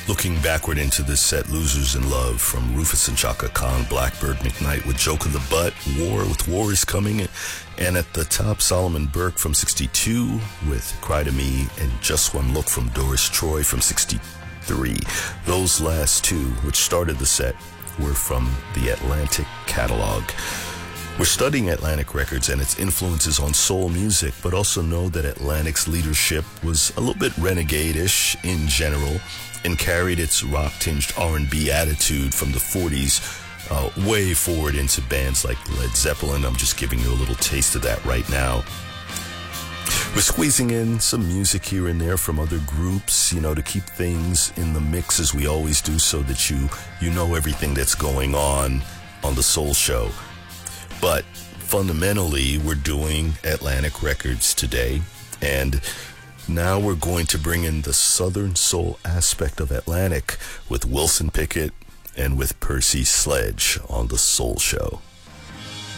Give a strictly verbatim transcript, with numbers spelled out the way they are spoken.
Looking backward into this set, Losers in Love from Rufus and Chaka Khan, Blackbird McKnight with Joke of the Butt, War with War is Coming, and at the top, Solomon Burke from sixty-two with Cry to Me, and Just One Look from Doris Troy from sixty-three. Those last two, which started the set, were from the Atlantic catalog. We're studying Atlantic Records and its influences on soul music, but also know that Atlantic's leadership was a little bit renegade-ish in general and carried its rock-tinged R and B attitude from the forties uh, way forward into bands like Led Zeppelin. I'm just giving you a little taste of that right now. We're squeezing in some music here and there from other groups, you know, to keep things in the mix as we always do, so that you you know everything that's going on on the Soul Show. But fundamentally, we're doing Atlantic Records today, and now we're going to bring in the Southern Soul aspect of Atlantic with Wilson Pickett and with Percy Sledge on the Soul Show.